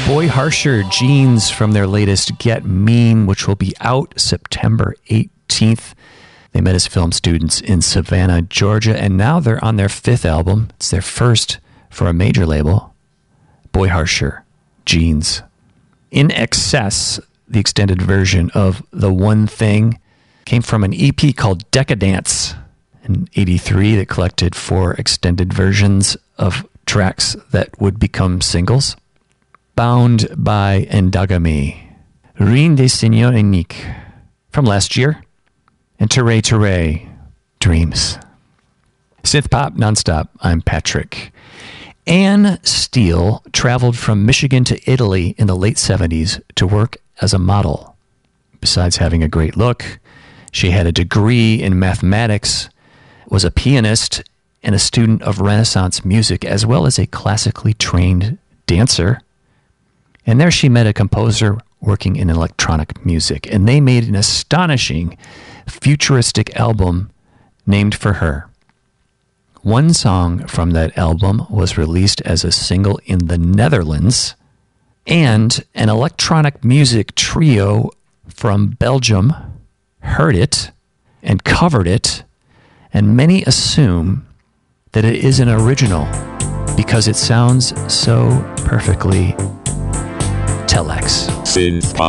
Boy Harsher Jeans from their latest Get Mean, which will be out September 18th. They met as film students in Savannah, Georgia, and now they're on their fifth album. It's their first for a major label. Boy Harsher Jeans. In Excess, the extended version of The One Thing, came from an EP called Decadance in '83 that collected 4 extended versions of tracks that would become singles. Bound by Endogamy, Rien de Seigneur Unique from last year, and Tere Tere, Dreams. Synth Pop Nonstop, I'm Patrick. Anne Steele traveled from Michigan to Italy in the late 70s to work as a model. Besides having a great look, she had a degree in mathematics, was a pianist, and a student of Renaissance music, as well as a classically trained dancer. And there she met a composer working in electronic music, and they made an astonishing futuristic album named for her. One song from that album was released as a single in the Netherlands, and an electronic music trio from Belgium heard it and covered it, and many assume that it is an original because it sounds so perfectly Telex.